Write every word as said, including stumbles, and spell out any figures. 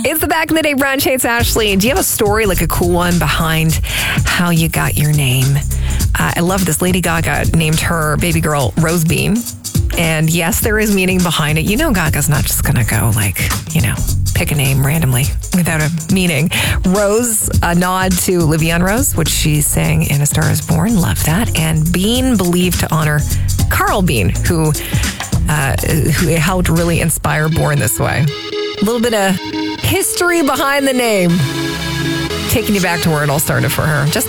It's the Back in the Day brunch. Hey, it's Ashley. Do you have a story, like a cool one, behind how you got your name? Uh, I love this. Lady Gaga named her baby girl Rose Bean. And yes, there is meaning behind it. You know Gaga's not just going to go like, you know, pick a name randomly without a meaning. Rose, a nod to Le'Veon Rose, which she sang in A Star Is Born. Love that. And Bean, believed to honor Carl Bean, who, uh, who helped really inspire Born This Way. A little bit of history behind the name. Taking you back to where it all started for her. Just